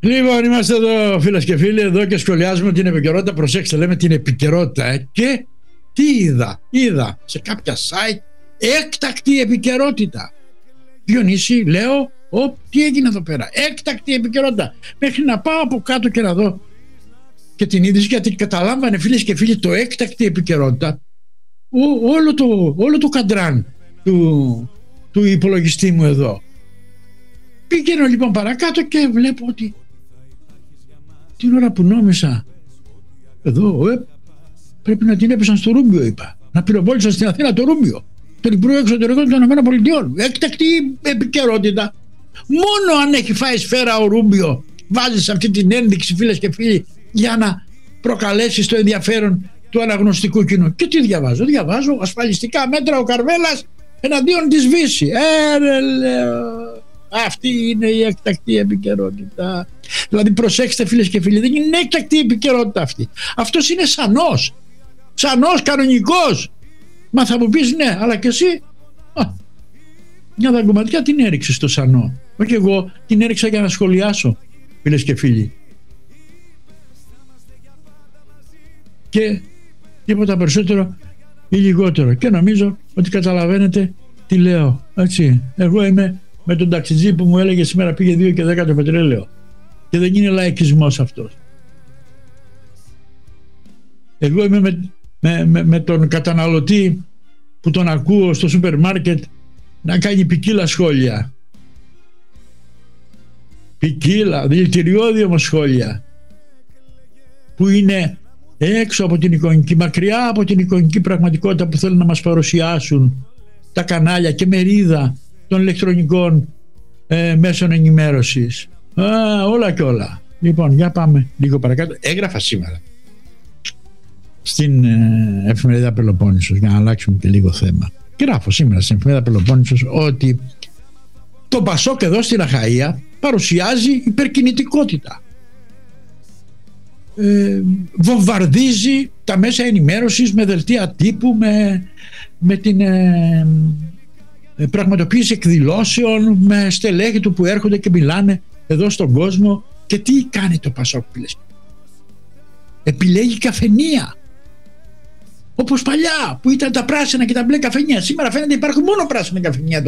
Λοιπόν, είμαστε εδώ φίλες και φίλοι, εδώ και σχολιάζουμε την επικαιρότητα. Προσέξτε, λέμε την επικαιρότητα. Και τι είδα σε κάποια site έκτακτη επικαιρότητα. Διονύση, λέω, τι έγινε εδώ πέρα? Έκτακτη επικαιρότητα. Μέχρι να πάω από κάτω και να δω και την είδηση, γιατί καταλάμβανε φίλες και φίλοι το έκτακτη επικαιρότητα όλο το καντράν του υπολογιστή μου εδώ. Πήγαινω λοιπόν παρακάτω και βλέπω ότι την ώρα που νόμισα εδώ πρέπει να την έπεσαν στο Ρούμπιο, είπα. Να πυροβόλησαν στην Αθήνα το Ρούμπιο, τον Υπουργό Εξωτερικών των ΗΠΑ. Έκτακτη επικαιρότητα. Μόνο αν έχει φάει σφαίρα ο Ρούμπιο βάζεις αυτή την ένδειξη, φίλες και φίλοι, για να προκαλέσεις το ενδιαφέρον του αναγνωστικού κοινού. Και τι διαβάζω? Διαβάζω ασφαλιστικά μέτρα ο Καρβέλας εναντίον της Βύση. Λέω, αυτή είναι η έκτακτη επικαιρότητα. Δηλαδή προσέξτε φίλες και φίλοι, δεν είναι έκτακτη επικαιρότητα αυτή. Αυτός είναι σανός κανονικός. Μα θα μου πεις ναι, αλλά και εσύ μια δαγκωματιά την έριξες στο σανό. Και εγώ την έριξα για να σχολιάσω, φίλες και φίλοι. Και τίποτα περισσότερο ή λιγότερο. Και νομίζω ότι καταλαβαίνετε τι λέω. Έτσι. Εγώ είμαι με τον ταξιτζή που μου έλεγε σήμερα πήγε 2 και 10 το πετρέλαιο. Και δεν είναι λαϊκισμός αυτός. Εγώ είμαι με τον καταναλωτή που τον ακούω στο σούπερ μάρκετ να κάνει ποικίλα σχόλια. Ποικίλα, δηλητηριώδη όμως σχόλια. Που είναι έξω από την εικονική, μακριά από την εικονική πραγματικότητα που θέλουν να μας παρουσιάσουν τα κανάλια και μερίδα των ηλεκτρονικών μέσων ενημέρωσης. Όλα και όλα. Λοιπόν, για πάμε λίγο παρακάτω. Έγραφα σήμερα στην εφημερίδα Πελοπόννησος, για να αλλάξουμε και λίγο θέμα. Και γράφω σήμερα στην εφημερίδα Πελοπόννησος ότι το Πασόκ εδώ στην Αχαΐα παρουσιάζει υπερκινητικότητα. Βομβαρδίζει τα μέσα ενημέρωσης με δελτία τύπου, με την πραγματοποίηση εκδηλώσεων, με στελέχη του που έρχονται και μιλάνε εδώ στον κόσμο. Και τι κάνει το Πασόκ? Επιλέγει καφενεία, όπως παλιά που ήταν τα πράσινα και τα μπλε καφενεία. Σήμερα φαίνεται υπάρχουν μόνο πράσινα καφενεία.